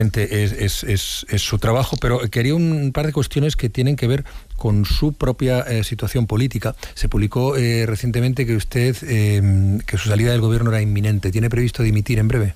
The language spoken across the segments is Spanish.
Es su trabajo, pero quería un par de cuestiones que tienen que ver con su propia situación política. Se publicó recientemente que usted, que su salida del gobierno era inminente. ¿Tiene previsto dimitir en breve?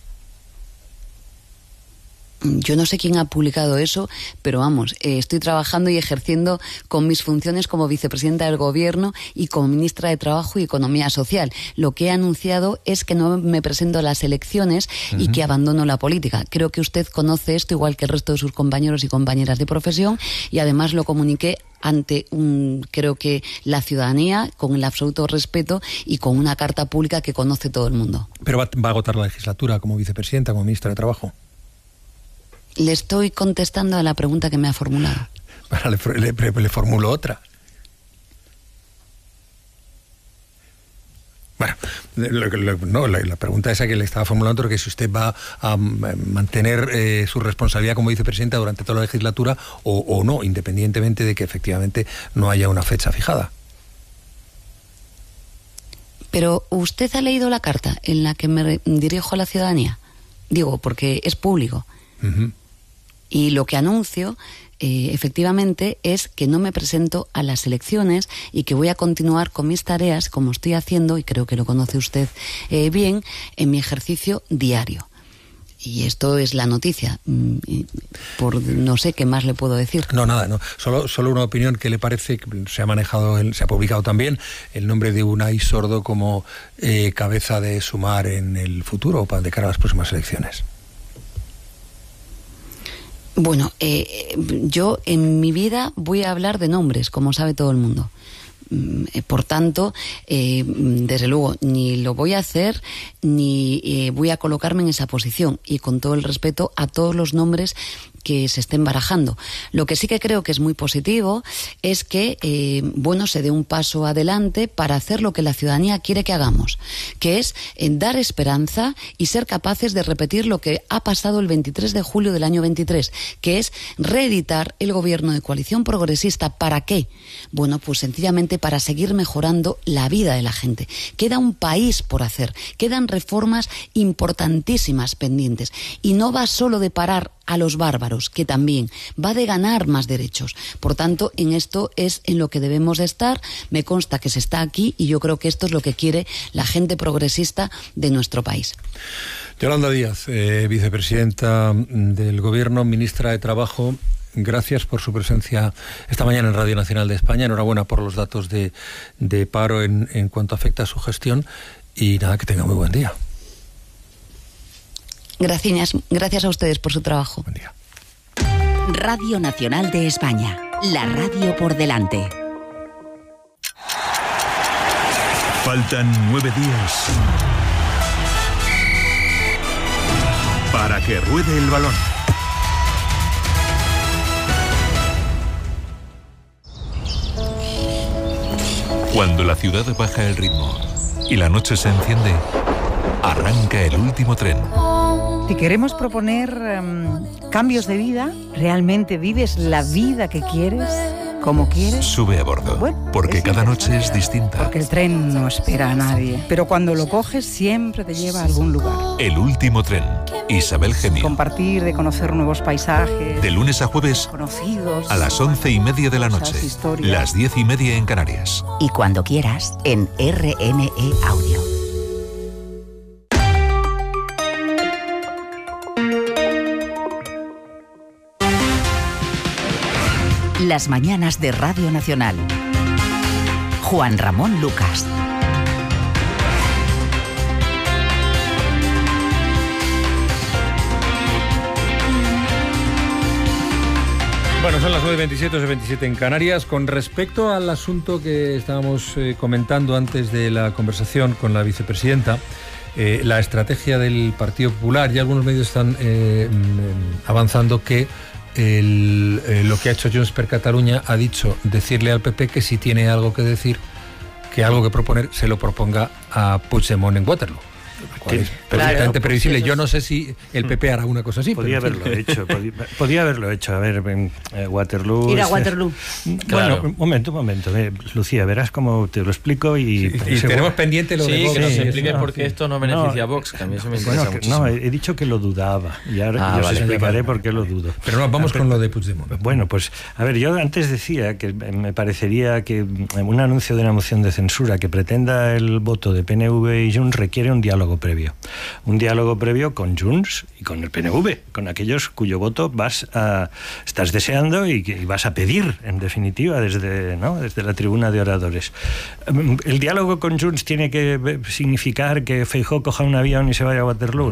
Yo no sé quién ha publicado eso, pero vamos, estoy trabajando y ejerciendo con mis funciones como vicepresidenta del Gobierno y como ministra de Trabajo y Economía Social. Lo que he anunciado es que no me presento a las elecciones y que abandono la política. Creo que usted conoce esto igual que el resto de sus compañeros y compañeras de profesión, y además lo comuniqué ante creo que la ciudadanía, con el absoluto respeto y con una carta pública que conoce todo el mundo. ¿Pero va a agotar la legislatura como vicepresidenta, como ministra de Trabajo? Le estoy contestando a la pregunta que me ha formulado. Bueno, le formulo otra. Bueno, la pregunta esa que le estaba formulando es que si usted va a mantener su responsabilidad como vicepresidenta durante toda la legislatura o no, independientemente de que efectivamente no haya una fecha fijada. Pero ¿usted ha leído la carta en la que me dirijo a la ciudadanía? Digo, porque es público. Uh-huh. Y lo que anuncio, efectivamente, es que no me presento a las elecciones y que voy a continuar con mis tareas, como estoy haciendo, y creo que lo conoce usted bien, en mi ejercicio diario. Y esto es la noticia. No sé qué más le puedo decir. No, nada, no. Solo una opinión que le parece, que se ha manejado, se ha publicado también, el nombre de Unai Sordo como cabeza de Sumar en el futuro, de cara a las próximas elecciones. Bueno, yo en mi vida voy a hablar de nombres, como sabe todo el mundo. Por tanto, desde luego, ni lo voy a hacer, ni voy a colocarme en esa posición, y con todo el respeto a todos los nombres que se estén barajando. Lo que sí que creo que es muy positivo es que, se dé un paso adelante para hacer lo que la ciudadanía quiere que hagamos, que es dar esperanza y ser capaces de repetir lo que ha pasado el 23 de julio del año 23, que es reeditar el gobierno de coalición progresista. ¿Para qué? Bueno, pues sencillamente para seguir mejorando la vida de la gente. Queda un país por hacer, quedan reformas importantísimas pendientes, y no va solo de parar a los bárbaros, que también va de ganar más derechos. Por tanto, en esto es en lo que debemos de estar. Me consta que se está aquí, y yo creo que esto es lo que quiere la gente progresista de nuestro país. Yolanda Díaz, vicepresidenta del Gobierno, ministra de Trabajo, gracias por su presencia esta mañana en Radio Nacional de España. Enhorabuena por los datos de paro en cuanto afecta a su gestión, y nada, que tenga muy buen día. Gracias a ustedes por su trabajo. Buen día. Radio Nacional de España, la radio por delante. Faltan 9 días para que ruede el balón. Cuando la ciudad baja el ritmo y la noche se enciende, arranca el último tren. Si queremos proponer cambios de vida, ¿realmente vives la vida que quieres, como quieres? Sube a bordo, porque cada noche es distinta. Porque el tren no espera a nadie, pero cuando lo coges siempre te lleva a algún lugar. El último tren, Isabel Gemio. Compartir, de conocer nuevos paisajes. De lunes a jueves, conocidos, a las 11:30 de la noche, historias. las 10:30 en Canarias. Y cuando quieras, en RNE Audio. Las mañanas de Radio Nacional. Juan Ramón Lucas. Bueno, son las 9:27 en Canarias. Con respecto al asunto que estábamos comentando antes de la conversación con la vicepresidenta, la estrategia del Partido Popular, ya algunos medios están avanzando que lo que ha hecho Junts per Catalunya ha dicho decirle al PP que si tiene algo que decir, que algo que proponer, se lo proponga a Puigdemont en Waterloo. perfectamente previsible. Yo no sé si el PP hará una cosa así. Podía haberlo hecho. A ver, Waterloo... Ir a Waterloo. Bueno, un momento. Lucía, verás cómo te lo explico y tenemos pendiente lo de Vox. Que nos explique por qué esto no beneficia a Vox, que a mí eso me interesa muchísimo. No, he dicho que lo dudaba y ahora os explicaré por qué lo dudo. Pero no, vamos con lo de Puigdemont. Bueno, pues, a ver, yo antes decía que me parecería que un anuncio de una moción de censura que pretenda el voto de PNV y Junts requiere un diálogo previo. Un diálogo previo con Junts y con el PNV, con aquellos cuyo voto estás deseando y vas a pedir, en definitiva, desde la tribuna de oradores. ¿El diálogo con Junts tiene que significar que Feijóo coja un avión y se vaya a Waterloo?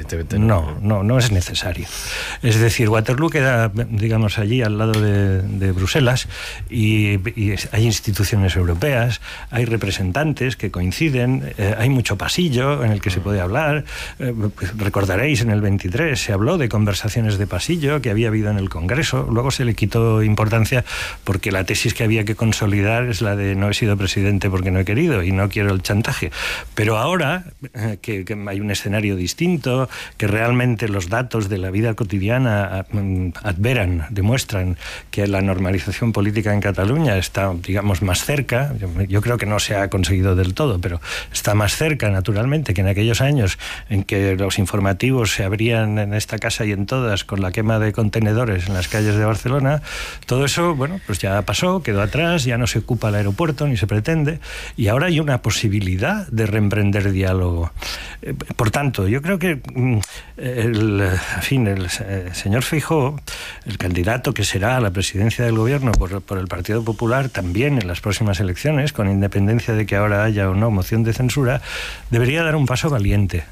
No es necesario. Es decir, Waterloo queda, digamos, allí al lado de Bruselas y hay instituciones europeas, hay representantes que coinciden, hay mucho pasillo en el que se puede hablar. Recordaréis, en el 23 se habló de conversaciones de pasillo que había habido en el Congreso. Luego se le quitó importancia porque la tesis que había que consolidar es la de no he sido presidente porque no he querido y no quiero el chantaje. Pero ahora que hay un escenario distinto, que realmente los datos de la vida cotidiana demuestran que la normalización política en Cataluña está, digamos, más cerca. Yo creo que no se ha conseguido del todo, pero está más cerca, naturalmente, que en aquellos años en que los informativos se abrían en esta casa y en todas con la quema de contenedores en las calles de Barcelona. Todo eso, bueno, pues ya pasó, quedó atrás, ya no se ocupa el aeropuerto ni se pretende, y ahora hay una posibilidad de reemprender diálogo. Por tanto, yo creo que el señor Feijóo, el candidato que será a la presidencia del gobierno por el Partido Popular también en las próximas elecciones, con independencia de que ahora haya o no moción de censura, debería dar un paso valiente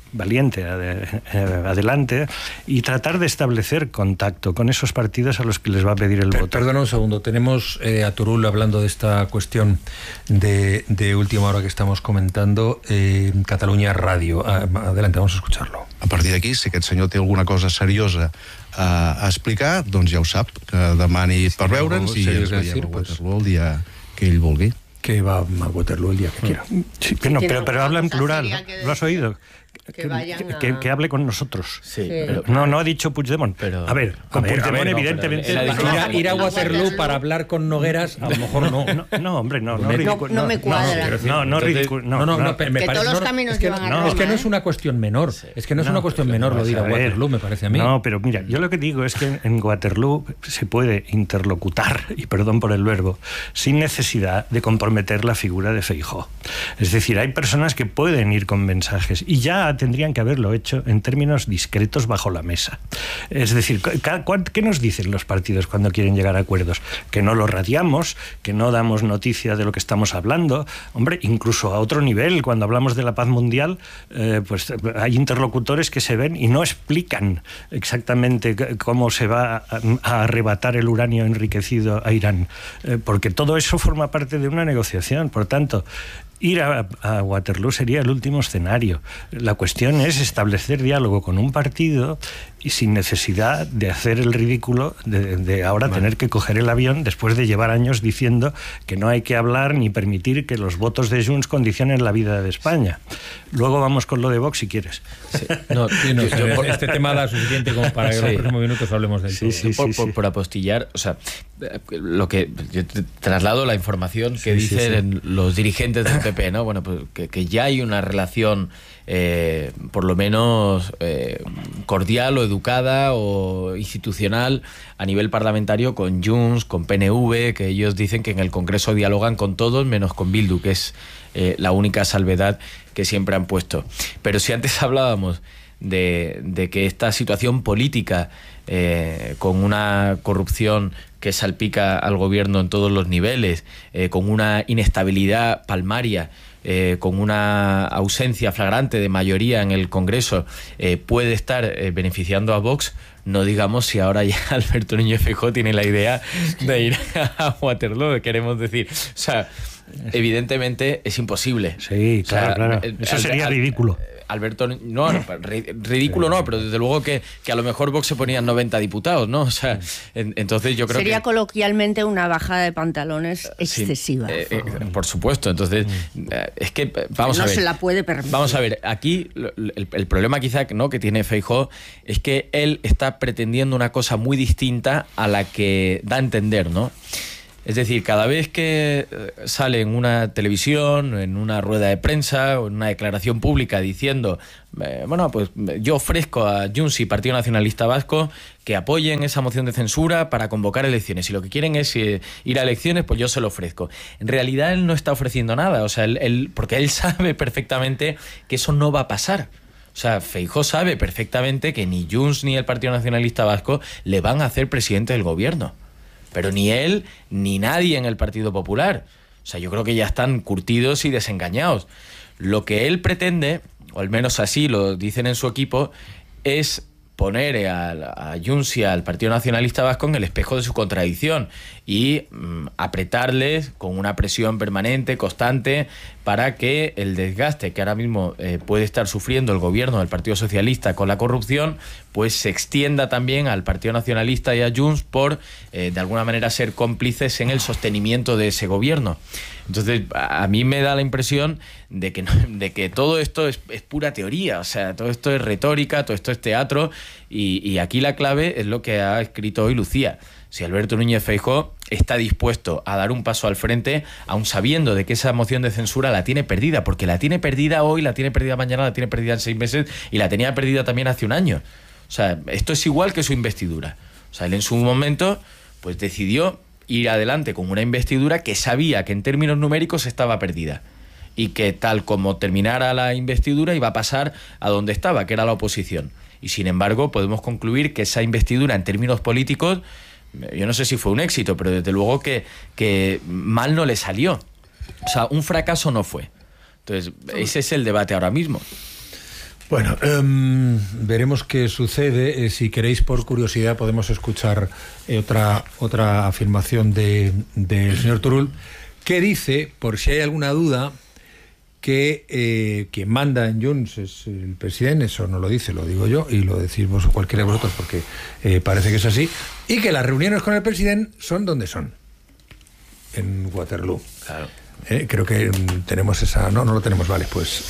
adelante y tratar de establecer contacto con esos partidos a los que les va a pedir el voto. Perdona un segundo, tenemos a Turull hablando de esta cuestión de última hora que estamos comentando, Catalunya Radio. Adelante, vamos a escucharlo. A partir d'aquí, si aquest senyor té alguna cosa seriosa a explicar, doncs ja ho sap, que demani per veure'ns i ens veiem a Waterloo el dia que ell vulgui. Que va a Waterloo el día que quiera. Sí, pero habla en plural, ¿lo has oído? Que hable con nosotros. Sí, pero no ha dicho Puigdemont. A ver, con Puigdemont evidentemente... Ir a Waterloo para hablar con Nogueras, a lo mejor no. No, hombre, no me cuadra. Que todos los caminos llevan a Roma. Es que no es una cuestión menor. Es que no es una cuestión menor lo de ir a Waterloo, me parece a mí. No, pero mira, yo lo que digo es que en Waterloo se puede interlocutar, y perdón por el verbo, sin necesidad de comprometer la figura de Feijóo. Es decir, hay personas que pueden ir con mensajes y ya tendrían que haberlo hecho en términos discretos bajo la mesa. Es decir, ¿qué nos dicen los partidos cuando quieren llegar a acuerdos? Que no lo radiamos, que no damos noticia de lo que estamos hablando. Hombre, incluso a otro nivel, cuando hablamos de la paz mundial, pues hay interlocutores que se ven y no explican exactamente cómo se va a arrebatar el uranio enriquecido a Irán, porque todo eso forma parte de una negociación. Por tanto, ir a Waterloo sería el último escenario. La cuestión es establecer diálogo con un partido y sin necesidad de hacer el ridículo de ahora tener que coger el avión después de llevar años diciendo que no hay que hablar ni permitir que los votos de Junts condicionen la vida de España. Luego vamos con lo de Vox si quieres. Sí. Este tema da suficiente como para que en los próximos minutos hablemos de él. Por apostillar, o sea, lo que yo te traslado la información que dicen los dirigentes del PP, ¿no? Bueno, pues que ya hay una relación por lo menos cordial o educada o institucional a nivel parlamentario con Junts, con PNV, que ellos dicen que en el Congreso dialogan con todos menos con Bildu, que es la única salvedad que siempre han puesto. Pero si antes hablábamos de que esta situación política con una corrupción que salpica al gobierno en todos los niveles, con una inestabilidad palmaria, con una ausencia flagrante de mayoría en el Congreso, puede estar beneficiando a Vox, no digamos si ahora ya Alberto Núñez Feijóo tiene la idea de ir a Waterloo, queremos decir. O sea, evidentemente es imposible. Sí, claro, claro. Eso sería ridículo. Alberto, ridículo no, pero desde luego que a lo mejor Vox se ponían 90 diputados, ¿no? O sea, entonces yo creo sería coloquialmente una bajada de pantalones excesiva. Por supuesto, entonces es que vamos a ver. No se la puede permitir. Vamos a ver, aquí el problema quizá, ¿no?, que tiene Feijóo es que él está pretendiendo una cosa muy distinta a la que da a entender, ¿no? Es decir, cada vez que sale en una televisión, en una rueda de prensa o en una declaración pública diciendo bueno, pues yo ofrezco a Junts y Partido Nacionalista Vasco que apoyen esa moción de censura para convocar elecciones. Si lo que quieren es ir a elecciones, pues yo se lo ofrezco. En realidad él no está ofreciendo nada, o sea, porque él sabe perfectamente que eso no va a pasar. O sea, Feijóo sabe perfectamente que ni Junts ni el Partido Nacionalista Vasco le van a hacer presidente del gobierno. Pero ni él ni nadie en el Partido Popular. O sea, yo creo que ya están curtidos y desengañados. Lo que él pretende, o al menos así lo dicen en su equipo, es poner a Junts y al Partido Nacionalista Vasco en el espejo de su contradicción y apretarles con una presión permanente, constante, para que el desgaste que ahora mismo puede estar sufriendo el gobierno del Partido Socialista con la corrupción, pues se extienda también al Partido Nacionalista y a Junts por, de alguna manera, ser cómplices en el sostenimiento de ese gobierno. Entonces, a mí me da la impresión de que todo esto es pura teoría, o sea, todo esto es retórica, todo esto es teatro, y aquí la clave es lo que ha escrito hoy Lucía. Si Alberto Núñez Feijóo está dispuesto a dar un paso al frente, aun sabiendo de que esa moción de censura la tiene perdida, porque la tiene perdida hoy, la tiene perdida mañana, la tiene perdida en 6 meses y la tenía perdida también hace un año. O sea, esto es igual que su investidura. O sea, él en su momento pues decidió ir adelante con una investidura que sabía que en términos numéricos estaba perdida y que tal como terminara la investidura iba a pasar a donde estaba, que era la oposición. Y sin embargo podemos concluir que esa investidura en términos políticos, yo no sé si fue un éxito, pero desde luego que mal no le salió. O sea, un fracaso no fue. Entonces, ese es el debate ahora mismo. Bueno, veremos qué sucede. Si queréis, por curiosidad, podemos escuchar otra afirmación del señor Turull, que dice, por si hay alguna duda, que quien manda en Junts es el presidente. Eso no lo dice, lo digo yo, y lo decís vos o cualquiera de vosotros, porque parece que es así, y que las reuniones con el presidente son donde son, en Waterloo. Claro. Creo que tenemos esa... No lo tenemos, vale, pues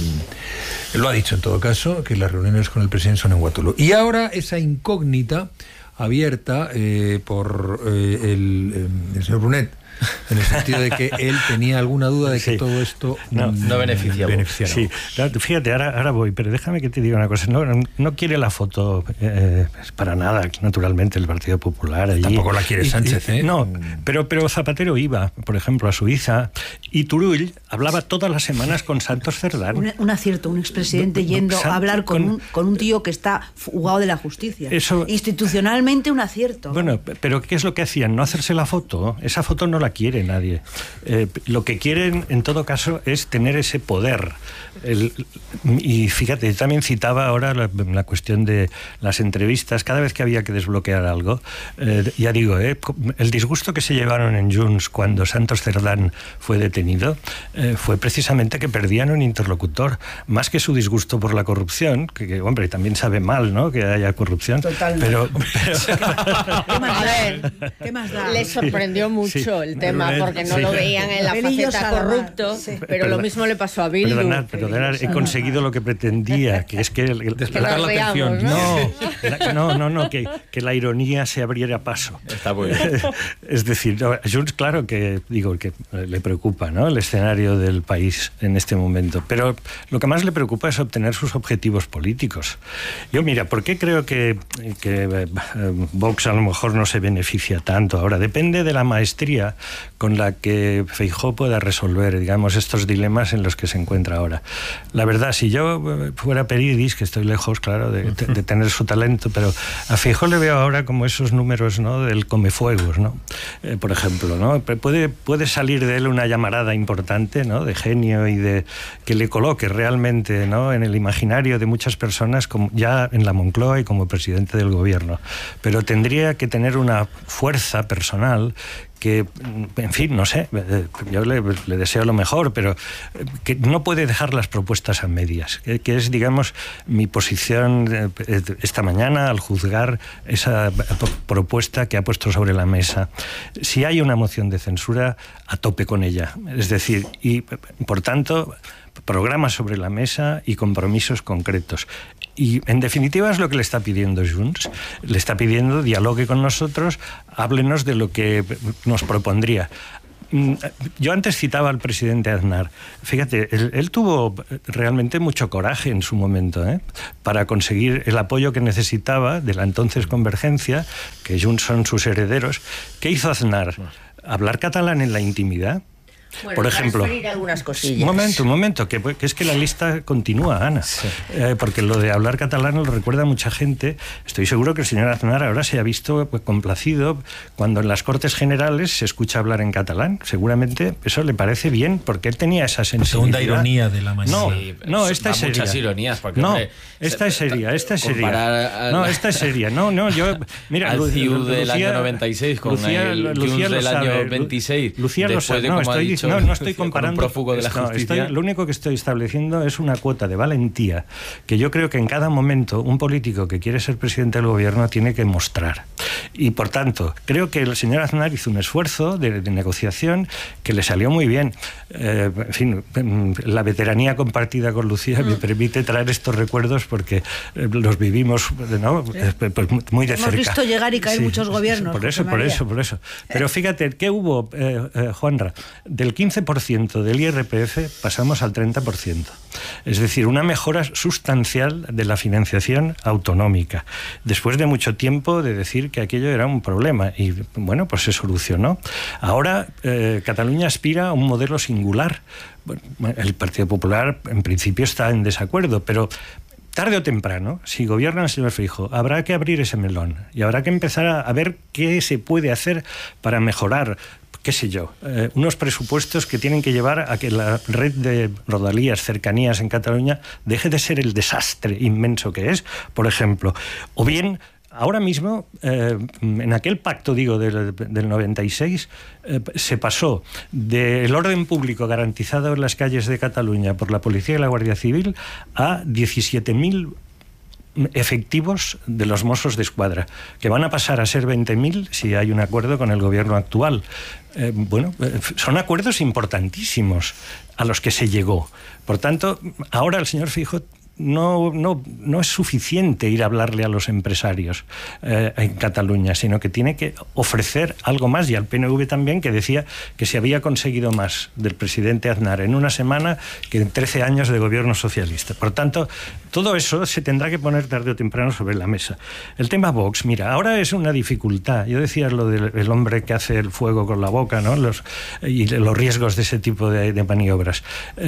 lo ha dicho en todo caso, que las reuniones con el presidente son en Waterloo. Y ahora esa incógnita abierta por el señor Brunet, en el sentido de que él tenía alguna duda de que todo esto no beneficiaba. Sí, fíjate, ahora voy, pero déjame que te diga una cosa. No quiere la foto para nada, naturalmente, el Partido Popular allí. Tampoco la quiere Sánchez, ¿eh? No, pero Zapatero iba, por ejemplo, a Suiza, y Turull hablaba todas las semanas con Santos Cerdán. Un acierto, un expresidente yendo a hablar con un tío que está fugado de la justicia. Eso, institucionalmente, un acierto. Bueno, pero ¿qué es lo que hacían? No hacerse la foto. Esa foto no la quiere nadie. Lo que quieren, en todo caso, es tener ese poder. Y fíjate, también citaba ahora la cuestión de las entrevistas. Cada vez que había que desbloquear algo, ya digo, el disgusto que se llevaron en Junts cuando Santos Cerdán fue detenido fue precisamente que perdían un interlocutor, más que su disgusto por la corrupción, que hombre, también sabe mal, ¿no?, que haya corrupción. Totalmente. Pero ¿Qué más da? Les sorprendió mucho el tema, porque no lo veían en la faceta corrupto, pero lo mismo le pasó a Bildu. Perdonad, he conseguido lo que pretendía, que es que despertar la atención. No, que la ironía se abriera paso. Está muy bien. Es decir, a Junts, claro que le preocupa, ¿no?, el escenario del país en este momento, pero lo que más le preocupa es obtener sus objetivos políticos. Yo, mira, ¿por qué creo que Vox a lo mejor no se beneficia tanto ahora? Depende de la maestría con la que Feijóo pueda resolver, digamos, estos dilemas en los que se encuentra ahora. La verdad, si yo fuera Peridis, que estoy lejos, claro, de tener su talento, pero a Feijóo le veo ahora como esos números, ¿no?, del Comefuegos, ¿no? Por ejemplo, ¿no? Puede salir de él una llamarada importante, ¿no?, de genio y de que le coloque realmente, ¿no?, en el imaginario de muchas personas, como ya en la Moncloa y como presidente del gobierno. Pero tendría que tener una fuerza personal que, en fin, no sé, yo le deseo lo mejor, pero que no puede dejar las propuestas a medias, que es, digamos, mi posición esta mañana al juzgar esa propuesta que ha puesto sobre la mesa. Si hay una moción de censura, a tope con ella. Es decir, y por tanto, programas sobre la mesa y compromisos concretos. Y en definitiva es lo que le está pidiendo Junts. Le está pidiendo dialogue con nosotros, háblenos de lo que nos propondría. Yo antes citaba al presidente Aznar. Fíjate, él tuvo realmente mucho coraje en su momento, para conseguir el apoyo que necesitaba de la entonces Convergencia, que Junts son sus herederos. ¿Qué hizo Aznar? ¿Hablar catalán en la intimidad? Bueno, por ejemplo, algunas cosillas. Un momento, que es que la lista continúa, Ana. Sí. Porque lo de hablar catalán lo recuerda a mucha gente. Estoy seguro que el señor Aznar ahora se ha visto complacido cuando en las Cortes Generales se escucha hablar en catalán. Seguramente eso le parece bien, porque él tenía esa sensibilidad. Segunda ironía de la mañana. No, esta es seria. Muchas ironías, porque no, esta es seria, esta es seria. No, esta es seria. No, yo mira, al CIU del año 96 con el Junts del año 26. Lucía lo sabe. No estoy comparando. Con un prófugo de la justicia. Lo único que estoy estableciendo es una cuota de valentía que yo creo que en cada momento un político que quiere ser presidente del gobierno tiene que mostrar. Y por tanto, creo que el señor Aznar hizo un esfuerzo de negociación que le salió muy bien. En fin, la veteranía compartida con Lucía me permite traer estos recuerdos porque los vivimos, ¿no? Pues muy de cerca. Hemos visto llegar y caer muchos gobiernos. Por eso. Pero fíjate, ¿qué hubo, Juanra? Del 15% del IRPF pasamos al 30%. Es decir, una mejora sustancial de la financiación autonómica. Después de mucho tiempo de decir que aquello era un problema. Y bueno, pues se solucionó. Ahora Cataluña aspira a un modelo singular. Bueno, el Partido Popular en principio está en desacuerdo, pero tarde o temprano, si gobierna el señor Feijóo, habrá que abrir ese melón y habrá que empezar a ver qué se puede hacer para mejorar, qué sé yo, unos presupuestos que tienen que llevar a que la red de rodalías, cercanías en Cataluña deje de ser el desastre inmenso que es, por ejemplo. O bien, ahora mismo, en aquel pacto, del 96, se pasó del orden público garantizado en las calles de Cataluña por la Policía y la Guardia Civil a 17.000 efectivos de los Mossos de Escuadra, que van a pasar a ser 20.000 si hay un acuerdo con el gobierno actual. Son acuerdos importantísimos a los que se llegó. Por tanto, ahora el señor Feijóo no es suficiente ir a hablarle a los empresarios en Cataluña, sino que tiene que ofrecer algo más, y al PNV también, que decía que se había conseguido más del presidente Aznar en una semana que en 13 años de gobierno socialista. Por tanto, todo eso se tendrá que poner tarde o temprano sobre la mesa. El tema Vox, mira, ahora es una dificultad. Yo decía lo del hombre que hace el fuego con la boca, ¿no? Y los riesgos de ese tipo de maniobras.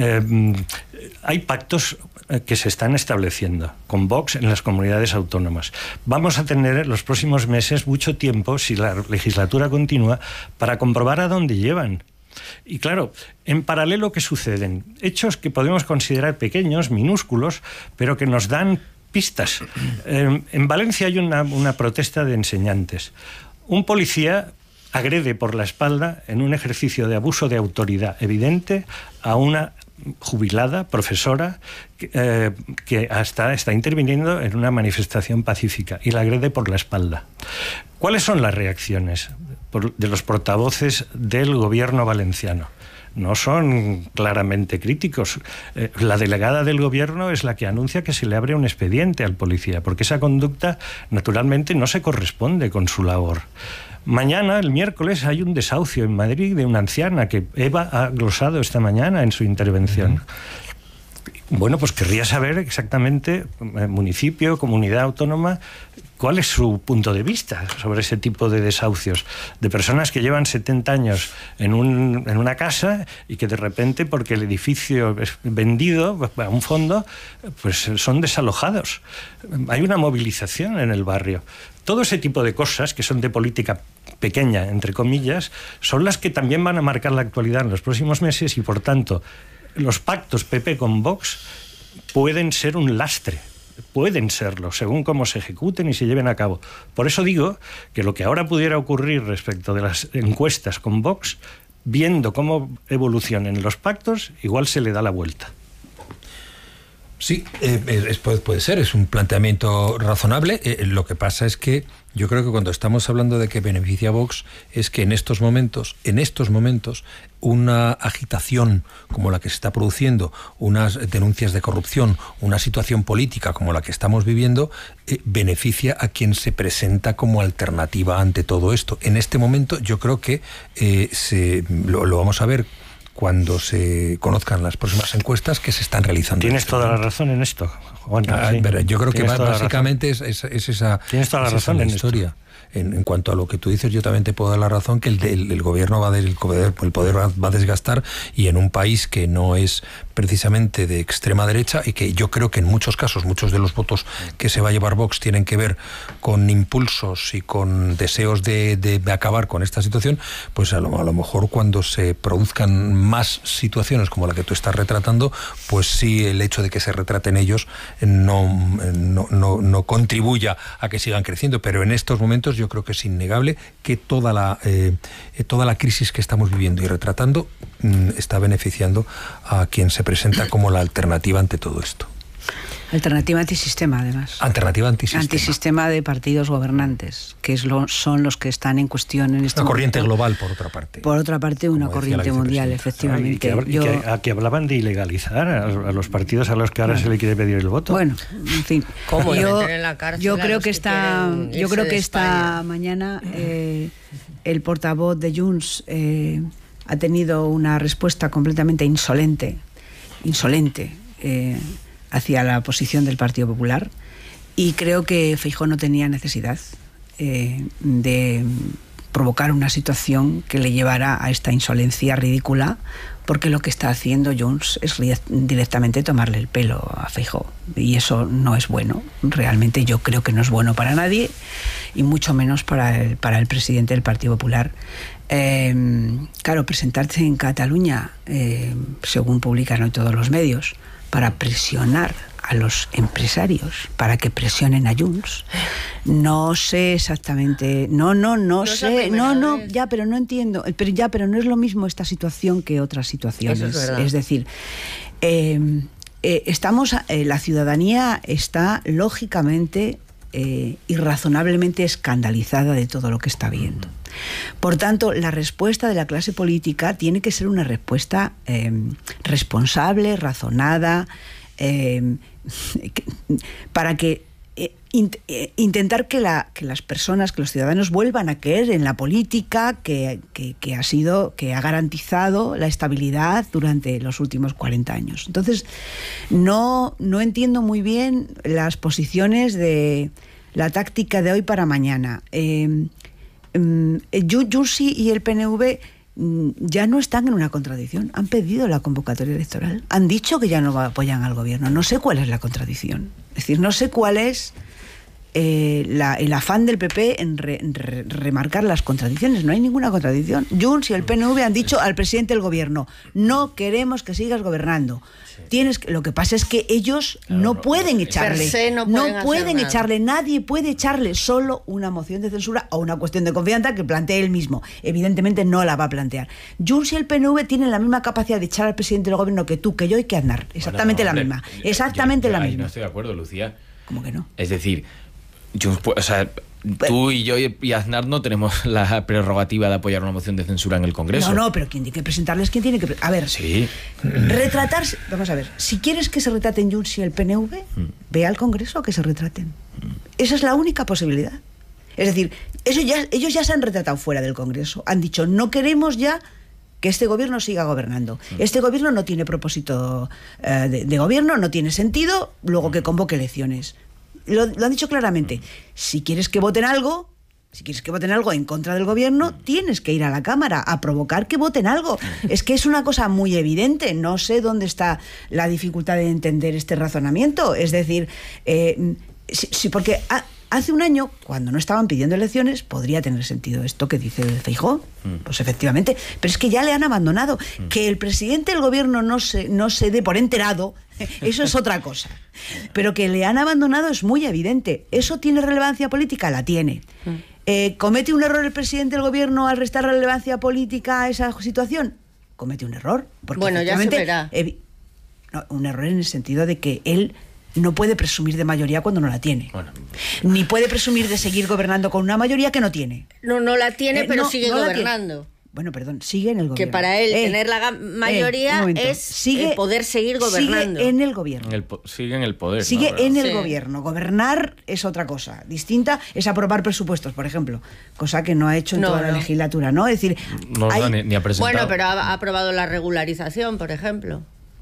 Hay pactos que se están estableciendo con Vox en las comunidades autónomas. Vamos a tener en los próximos meses mucho tiempo, si la legislatura continúa, para comprobar a dónde llevan. Y claro, en paralelo, ¿qué suceden? Hechos que podemos considerar pequeños, minúsculos, pero que nos dan pistas. En Valencia hay una protesta de enseñantes. Un policía agrede por la espalda, en un ejercicio de abuso de autoridad evidente, a una jubilada, profesora, que hasta está interviniendo en una manifestación pacífica, y la agrede por la espalda. ¿Cuáles son las reacciones de los portavoces del gobierno valenciano? No son claramente críticos. La delegada del gobierno es la que anuncia que se le abre un expediente al policía, porque esa conducta naturalmente no se corresponde con su labor. Mañana, el miércoles, hay un desahucio en Madrid de una anciana que Eva ha glosado esta mañana en su intervención. Bueno, pues querría saber exactamente, municipio, comunidad autónoma, cuál es su punto de vista sobre ese tipo de desahucios, de personas que llevan 70 años en una casa y que de repente, porque el edificio es vendido a un fondo, pues son desalojados. Hay una movilización en el barrio. Todo ese tipo de cosas, que son de política pequeña, entre comillas, son las que también van a marcar la actualidad en los próximos meses, y por tanto los pactos PP con Vox pueden ser un lastre pueden serlo, según cómo se ejecuten y se lleven a cabo. Por eso digo que lo que ahora pudiera ocurrir respecto de las encuestas con Vox, viendo cómo evolucionen los pactos, igual se le da la vuelta. Sí, puede ser, es un planteamiento razonable. Lo que pasa es que yo creo que cuando estamos hablando de que beneficia a Vox, es que en estos momentos, una agitación como la que se está produciendo, unas denuncias de corrupción, una situación política como la que estamos viviendo, beneficia a quien se presenta como alternativa ante todo esto. En este momento yo creo que lo vamos a ver cuando se conozcan las próximas encuestas que se están realizando. Tienes toda la razón en esto, Juan. Sí. Yo creo que básicamente es esa, tienes toda la razón en historia. En cuanto a lo que tú dices, yo también te puedo dar la razón que el gobierno el poder va a desgastar, y en un país que no es precisamente de extrema derecha, y que yo creo que en muchos casos, muchos de los votos que se va a llevar Vox tienen que ver con impulsos y con deseos de acabar con esta situación, pues a lo mejor cuando se produzcan más situaciones como la que tú estás retratando, pues sí, el hecho de que se retraten ellos no contribuya a que sigan creciendo, pero en estos momentos yo creo que es innegable que toda la crisis que estamos viviendo y retratando está beneficiando a quien se presenta como la alternativa ante todo esto. Alternativa antisistema, además. Alternativa antisistema. Antisistema de partidos gobernantes, que son los que están en cuestión en este momento. Una corriente global, por otra parte. Por otra parte, una corriente mundial, efectivamente. Que hablaban de ilegalizar a los partidos a los que ahora se le quiere pedir el voto. Bueno, en fin. ¿Cómo? Meter en la cárcel yo creo que esta mañana el portavoz de Junts ha tenido una respuesta completamente insolente hacia la posición del Partido Popular, y creo que Feijóo no tenía necesidad de provocar una situación que le llevara a esta insolencia ridícula, porque lo que está haciendo Junts es directamente tomarle el pelo a Feijóo, y eso no es bueno. Realmente yo creo que no es bueno para nadie, y mucho menos para el presidente del Partido Popular. Claro, presentarse en Cataluña, según publican hoy todos los medios, para presionar a los empresarios, para que presionen a Junts. No sé exactamente, pero no entiendo, pero no es lo mismo esta situación que otras situaciones. Es decir, la ciudadanía está lógicamente y razonablemente escandalizada de todo lo que está viendo. Por tanto, la respuesta de la clase política tiene que ser una respuesta responsable, razonada, para que intentar que las personas, que los ciudadanos vuelvan a creer en la política que ha garantizado la estabilidad durante los últimos 40 años. Entonces, no entiendo muy bien las posiciones de la táctica de hoy para mañana. Junts y el PNV ya no están en una contradicción. Han pedido la convocatoria electoral. Han dicho que ya no apoyan al gobierno. No sé cuál es la contradicción. Es decir, no sé cuál es el afán del PP en remarcar las contradicciones. No hay ninguna contradicción. Junts y el PNV han dicho al presidente del gobierno: no queremos que sigas gobernando. Lo que pasa es que ellos no pueden echarle. Nadie puede echarle, solo una moción de censura o una cuestión de confianza que plantee él mismo. Evidentemente no la va a plantear. Junts y el PNV tienen la misma capacidad de echar al presidente del gobierno que tú, que yo y que Aznar. Exactamente la misma. Exactamente la misma. No estoy de acuerdo, Lucía. ¿Cómo que no? Es decir, tú y yo y Aznar no tenemos la prerrogativa de apoyar una moción de censura en el Congreso. No, pero quien tiene que presentarles, quien tiene que... A ver, sí. Retratarse... Vamos a ver, si quieres que se retraten Junts y el PNV, ve al Congreso a que se retraten. Esa es la única posibilidad. Es decir, ellos ya se han retratado fuera del Congreso. Han dicho: no queremos ya que este gobierno siga gobernando. Este gobierno no tiene propósito de gobierno, no tiene sentido, luego que convoque elecciones. Lo han dicho claramente. Si quieres que voten algo en contra del gobierno, tienes que ir a la Cámara a provocar que voten algo. Es que es una cosa muy evidente. No sé dónde está la dificultad de entender este razonamiento. Es decir, porque Hace un año, cuando no estaban pidiendo elecciones, podría tener sentido esto que dice Feijóo. Pues efectivamente. Pero es que ya le han abandonado. Que el presidente del gobierno no se dé por enterado, eso es otra cosa. Pero que le han abandonado es muy evidente. ¿Eso tiene relevancia política? La tiene. ¿Comete un error el presidente del gobierno al restar relevancia política a esa situación? Comete un error. Porque bueno, ya se verá. Un error en el sentido de que él no puede presumir de mayoría cuando no la tiene. Bueno. Ni puede presumir de seguir gobernando con una mayoría que no tiene. No la tiene, pero sigue gobernando. Bueno, perdón, sigue en el gobierno. Que para él tener la mayoría es poder seguir gobernando. Sigue en el gobierno. Sigue en el poder. Sigue en el gobierno. Gobernar es otra cosa. Distinta es aprobar presupuestos, por ejemplo. Cosa que no ha hecho en toda la legislatura, ¿no? Es decir, ni ha presentado. Bueno, pero ha aprobado la regularización, por ejemplo.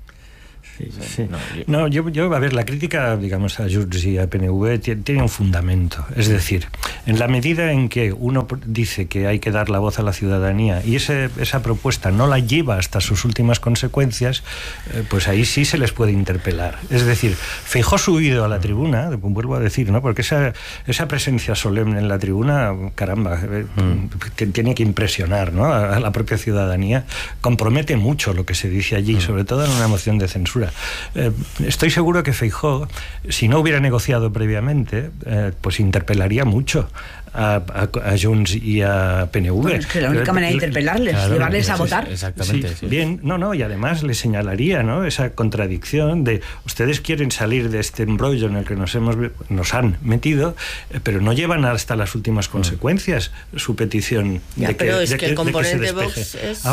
Sí. Yo, a ver, la crítica, digamos, a Junts y a PNV tiene un fundamento. Es decir, en la medida en que uno dice que hay que dar la voz a la ciudadanía y esa propuesta no la lleva hasta sus últimas consecuencias, pues ahí sí se les puede interpelar. Es decir, Feijóo subido a la tribuna, vuelvo a decir, ¿no? Porque esa presencia solemne en la tribuna, caramba, tiene que impresionar, ¿no? A la propia ciudadanía. Compromete mucho lo que se dice allí, sobre todo en una moción de censura. Estoy seguro que Feijóo, si no hubiera negociado previamente, pues interpelaría mucho a Junts y a PNV. Bueno, es que la única manera de interpelarles, llevarles a votar. Exactamente. Sí. Bien, y además le señalaría, ¿no?, esa contradicción de ustedes quieren salir de este embrollo en el que nos han metido, pero no llevan hasta las últimas consecuencias su petición de que el componente Vox es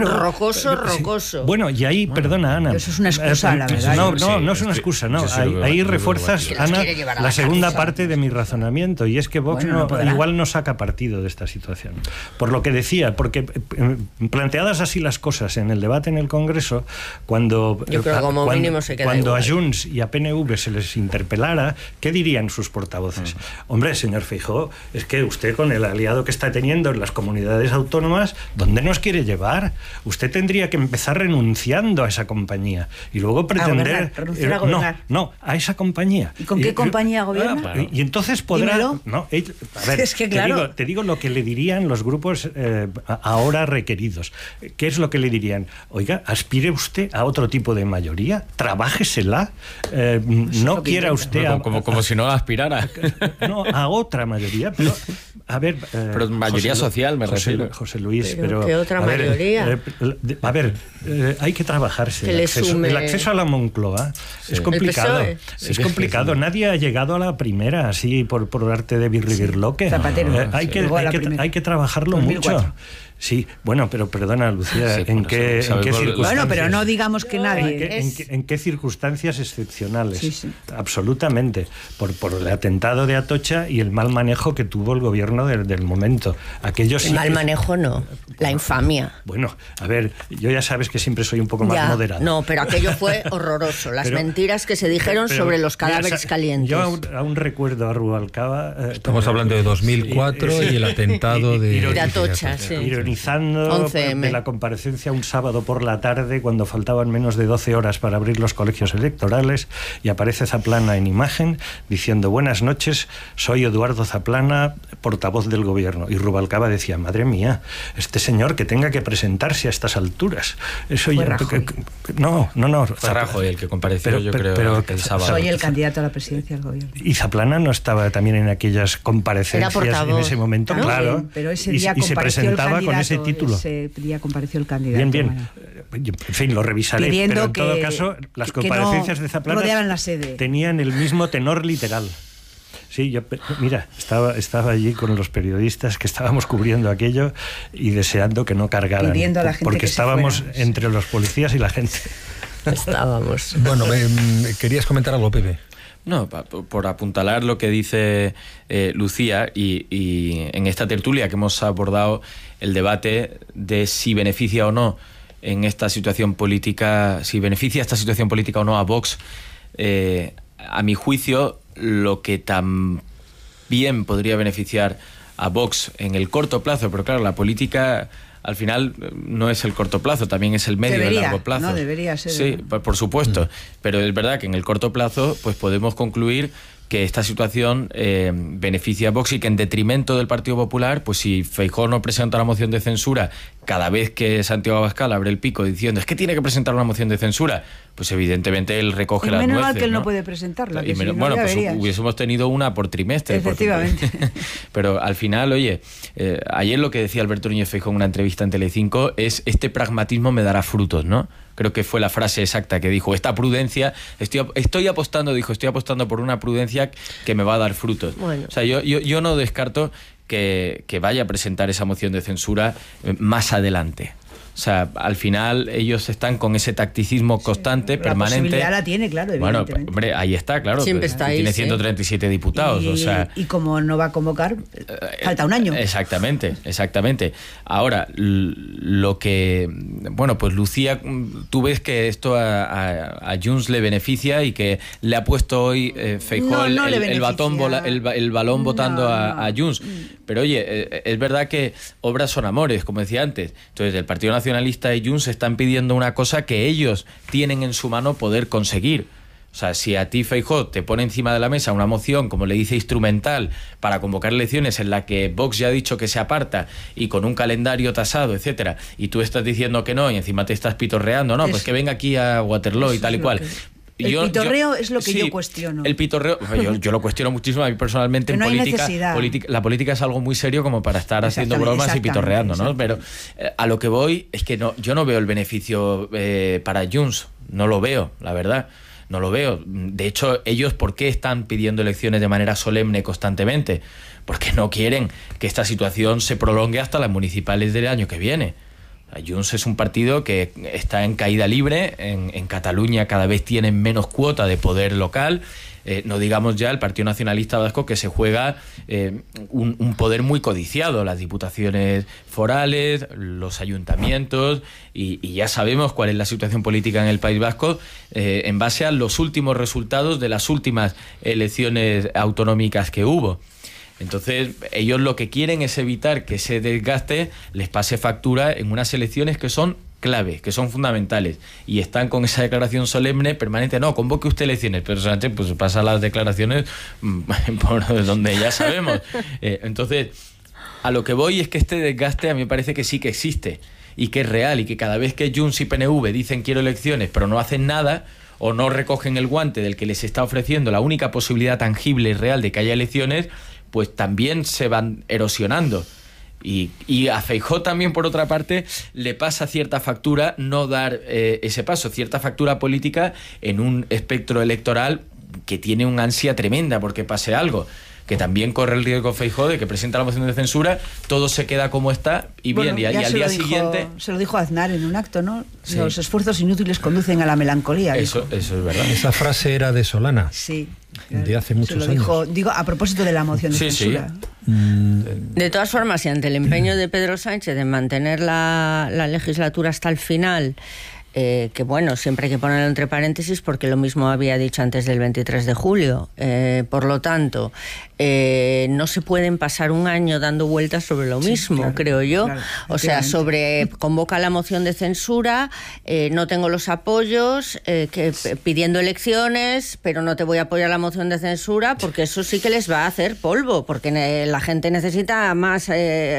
rocoso. Bueno, y ahí, perdona, Ana. Eso es una excusa, la verdad. No es una excusa, no. Ahí refuerzas, Ana, la segunda parte de mi razonamiento, y es que Vox igual no saca partido de esta situación. Por lo que decía, porque planteadas así las cosas en el debate en el Congreso, cuando a Junts y a PNV se les interpelara, ¿qué dirían sus portavoces? Hombre, señor Feijóo, es que usted con el aliado que está teniendo en las comunidades autónomas, ¿dónde nos quiere llevar? Usted tendría que empezar renunciando a esa compañía y luego pretender... renunciar a gobernar. No, a esa compañía. ¿Y con qué compañía gobierna? Y entonces podrá... Dímelo. A ver, es que claro. te digo lo que le dirían los grupos ahora requeridos. ¿Qué es lo que le dirían? Oiga, aspire usted a otro tipo de mayoría, trabájesela, no quiera usted... Como si no aspirara. No, a otra mayoría, pero... A ver... pero mayoría social, me refiero. José Luis, pero... ¿Qué otra mayoría? Hay que trabajarse. El acceso a la Moncloa es complicado. Es complicado. Nadie ha llegado a la primera así por arte de birlibirloque. Zapatero. Hay que trabajarlo 2004. Mucho. Sí, bueno, pero perdona, Lucía, ¿en qué circunstancias? Bueno, pero no digamos que nadie. ¿En qué circunstancias excepcionales? Sí. Absolutamente. Por el atentado de Atocha y el mal manejo que tuvo el gobierno del momento. El mal manejo no, la infamia. Bueno, a ver, yo ya sabes que siempre soy un poco más moderado. No, pero aquello fue horroroso. Las mentiras que se dijeron sobre los cadáveres calientes. Yo aún recuerdo a Rubalcaba... Estamos hablando de 2004 y el atentado de Atocha, sí. Ironizando de la comparecencia un sábado por la tarde cuando faltaban menos de 12 horas para abrir los colegios electorales, y aparece Zaplana en imagen diciendo: buenas noches, soy Eduardo Zaplana, portavoz del gobierno. Y Rubalcaba decía: madre mía, este señor que tenga que presentarse a estas alturas. Eso ya... No. Fue Rajoy el que compareció, creo, el sábado. Soy el candidato a la presidencia del gobierno. Y Zaplana no estaba también en aquellas comparecencias en ese momento, ¿no? Claro. Pero ese día y se presentaba con ese título. Ese día compareció el candidato. Bien. En fin, lo revisaré. Pero en todo caso, las comparecencias de Zaplana tenían el mismo tenor literal. Sí, mira, estaba allí con los periodistas que estábamos cubriendo aquello y deseando que no cargaran. Pidiendo a la gente porque que estábamos entre los policías y la gente. Estábamos. Bueno, ¿querías comentar algo, Pepe? No, por apuntalar lo que dice Lucía, y en esta tertulia que hemos abordado el debate de si beneficia o no en esta situación política, si beneficia esta situación política o no a Vox, a mi juicio, lo que también podría beneficiar a Vox en el corto plazo, pero claro, la política al final no es el corto plazo, también es el medio y largo plazo. No debería ser. Sí, por supuesto, pero es verdad que en el corto plazo pues podemos concluir que esta situación beneficia a Vox y que en detrimento del Partido Popular, pues si Feijóo no presenta la moción de censura cada vez que Santiago Abascal abre el pico diciendo es que tiene que presentar una moción de censura, pues evidentemente él recoge las nueces. Menos mal que él no puede presentarla. Que bueno, pues hubiésemos tenido una por trimestre. Efectivamente. Pero al final, oye, ayer lo que decía Alberto Núñez Feijóo en una entrevista en Telecinco es: este pragmatismo me dará frutos, ¿no? Creo que fue la frase exacta que dijo. Esta prudencia, estoy apostando por una prudencia que me va a dar frutos. Bueno. O sea, yo no descarto que vaya a presentar esa moción de censura más adelante. O sea, al final ellos están con ese tacticismo constante, permanente. La posibilidad la tiene, claro, evidentemente. Bueno, hombre, ahí está, claro. Siempre está ahí, tiene 137 diputados, o sea... Y como no va a convocar, falta un año. Exactamente. Ahora, lo que... Bueno, pues Lucía, tú ves que esto a Junts le beneficia y que le ha puesto hoy Feijóo el balón votando a Junts. Pero oye, es verdad que obras son amores, como decía antes. Entonces, el Partido Nacionalista y Junts están pidiendo una cosa que ellos tienen en su mano poder conseguir. O sea, si a ti Feijóo te pone encima de la mesa una moción, como le dice, instrumental, para convocar elecciones en la que Vox ya ha dicho que se aparta y con un calendario tasado, etcétera, y tú estás diciendo que no y encima te estás pitorreando, no, pues que venga aquí a Waterloo y tal y cual. El pitorreo es lo que yo cuestiono. El pitorreo, yo lo cuestiono muchísimo. A mí personalmente en política, la política es algo muy serio como para estar haciendo bromas y pitorreando, ¿no? Pero a lo que voy es que yo no veo el beneficio para Junts. No lo veo, la verdad. No lo veo. De hecho, ellos, ¿por qué están pidiendo elecciones de manera solemne constantemente? Porque no quieren que esta situación se prolongue hasta las municipales del año que viene. Junts es un partido que está en caída libre, en Cataluña cada vez tienen menos cuota de poder local, no digamos ya el Partido Nacionalista Vasco, que se juega un poder muy codiciado, las diputaciones forales, los ayuntamientos, y ya sabemos cuál es la situación política en el País Vasco en base a los últimos resultados de las últimas elecciones autonómicas que hubo. Entonces, ellos lo que quieren es evitar que ese desgaste les pase factura en unas elecciones que son clave, que son fundamentales, y están con esa declaración solemne permanente. No, convoque usted elecciones, pero Sánchez pues pasa las declaraciones por donde ya sabemos. Entonces, a lo que voy es que este desgaste a mí me parece que sí que existe y que es real, y que cada vez que Junts y PNV dicen quiero elecciones pero no hacen nada o no recogen el guante del que les está ofreciendo la única posibilidad tangible y real de que haya elecciones, pues también se van erosionando. Y a Feijóo también, por otra parte, le pasa cierta factura no dar ese paso, cierta factura política en un espectro electoral que tiene una ansia tremenda porque pase algo, que también corre el riesgo Feijóo de que presenta la moción de censura, todo se queda como está y bien, y al día siguiente... Se lo dijo Aznar en un acto, ¿no? Sí. Los esfuerzos inútiles conducen a la melancolía. Eso es verdad. Esa frase era de Solana. Sí. De hace muchos años. Digo, a propósito de la moción de censura. Sí. De todas formas, y ante el empeño de Pedro Sánchez de mantener la legislatura hasta el final, que bueno, siempre hay que ponerlo entre paréntesis porque lo mismo había dicho antes del 23 de julio. Por lo tanto, no se pueden pasar un año dando vueltas sobre lo mismo, claro, creo yo. Claro, o sea, convoca la moción de censura, no tengo los apoyos, pidiendo elecciones, pero no te voy a apoyar la moción de censura porque eso sí que les va a hacer polvo, porque la gente necesita más...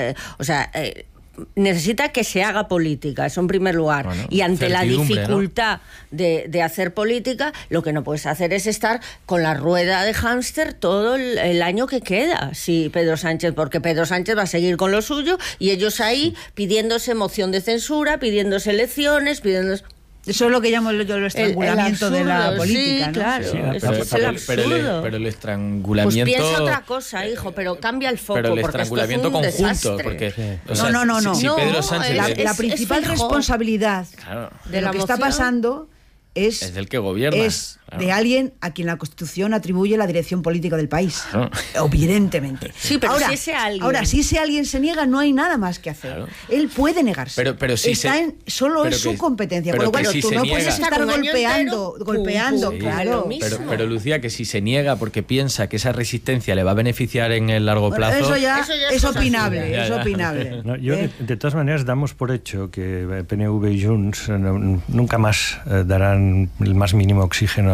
necesita que se haga política, eso en primer lugar. Bueno, y ante la dificultad, ¿no?, de hacer política, lo que no puedes hacer es estar con la rueda de hámster todo el año que queda. Sí, porque Pedro Sánchez va a seguir con lo suyo y ellos ahí pidiéndose moción de censura, pidiéndose elecciones, pidiéndose... Eso es lo que llamo yo el estrangulamiento absurdo, de la política, sí, ¿no? Claro, sí, eso es el absurdo. Pero el estrangulamiento... Pues piensa otra cosa, hijo, pero cambia el foco. Pero el porque estrangulamiento esto es un conjunto, desastre. porque... Sí. O sea, No. Si Pedro Sánchez... La principal responsabilidad de lo que está pasando es del que gobierna. De alguien a quien la Constitución atribuye la dirección política del país. Evidentemente. Sí, pero si ese alguien... Ahora, si ese alguien se niega, no hay nada más que hacer. Él puede negarse. Pero si solo es su competencia. Con lo cual, tú no puedes estar golpeando. Claro. Pero Lucía, que si se niega porque piensa que esa resistencia le va a beneficiar en el largo plazo... Eso ya es opinable. Es opinable. No, yo, de todas maneras, damos por hecho que PNV y Junts nunca más darán el más mínimo oxígeno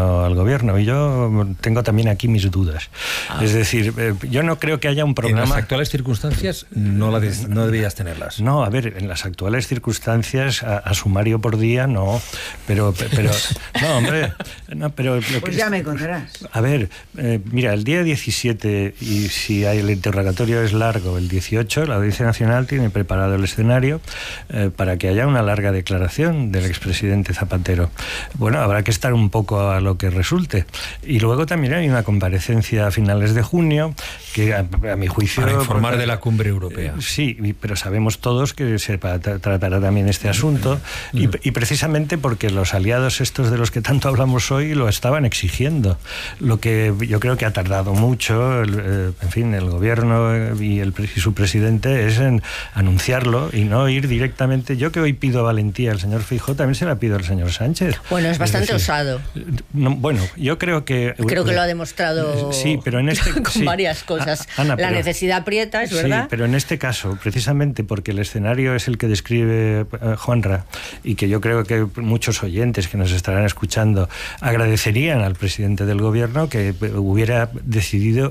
no al gobierno. Y yo tengo también aquí mis dudas. Es decir, yo no creo que haya un programa... En las actuales circunstancias no deberías tenerlas. No, a ver, en las actuales circunstancias, a sumario por día, no. Pero no, hombre. No, pero pues ya me contarás. A ver, mira, el día 17, y si el interrogatorio es largo, el 18, la Audiencia Nacional tiene preparado el escenario para que haya una larga declaración del expresidente Zapatero. Bueno, habrá que estar un poco a lo que resulte. Y luego también hay una comparecencia a finales de junio que a mi juicio... Para informar de la cumbre europea. Sí, pero sabemos todos que se tratará también este asunto y precisamente porque los aliados estos de los que tanto hablamos hoy lo estaban exigiendo. Lo que yo creo que ha tardado mucho, en fin, el gobierno y su presidente es en anunciarlo y no ir directamente. Yo que hoy pido valentía al señor Feijóo, también se la pido al señor Sánchez. Bueno, es bastante osado. No, bueno, yo creo que... Creo que lo ha demostrado sí, pero en este, con varias cosas. Ana, la necesidad aprieta, es verdad. Sí, pero en este caso, precisamente porque el escenario es el que describe Juanra y que yo creo que muchos oyentes que nos estarán escuchando agradecerían al presidente del gobierno que hubiera decidido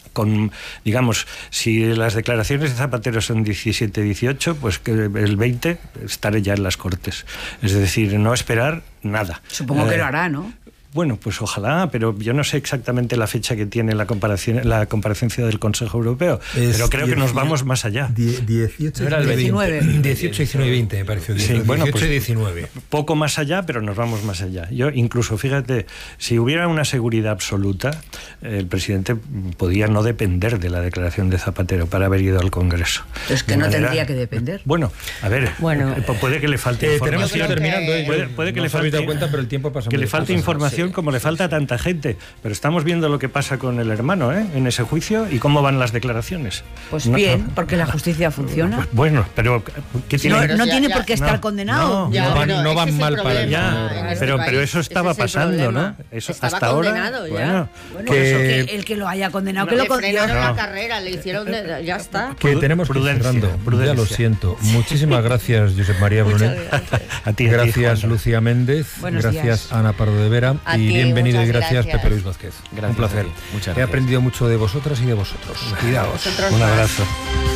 digamos, si las declaraciones de Zapatero son 17-18, pues que el 20 estaré ya en las Cortes. Es decir, no esperar nada. Supongo que lo hará, ¿no? Bueno, pues ojalá, pero yo no sé exactamente la fecha que tiene la comparecencia del Consejo Europeo, pero creo que nos vamos más allá. 18 y 19, 20, me pareció. Sí, 18 bueno, pues, y 19. Poco más allá, pero nos vamos más allá. Yo incluso, fíjate, si hubiera una seguridad absoluta, el presidente podía no depender de la declaración de Zapatero para haber ido al Congreso. Es que no tendría que depender. Bueno, a ver, puede que le falte información. Tenemos que ir terminando. Puede que no le falte cuenta, pero el tiempo pasa. Que le falte información. Como le falta a tanta gente, pero estamos viendo lo que pasa con el hermano en ese juicio y cómo van las declaraciones. Pues bien, porque la justicia funciona. Pues bueno, pero ¿qué tiene? No tiene por qué estar condenado. No van mal para ya, pero eso estaba pasando, ¿no? Eso estaba hasta ahora. Ya. Bueno, que el que lo haya condenado, que lo frenaron la carrera, le hicieron ya está. Que tenemos que ir cerrando. Ya lo siento. Muchísimas gracias, Josep María Brunet. A ti. Gracias, Lucía Méndez. Gracias, Ana Pardo de Vera. Y bienvenido y gracias, Pepe Luis Vázquez. Gracias. Un placer. Muchas gracias. He aprendido mucho de vosotras y de vosotros. Cuidaos. Un abrazo.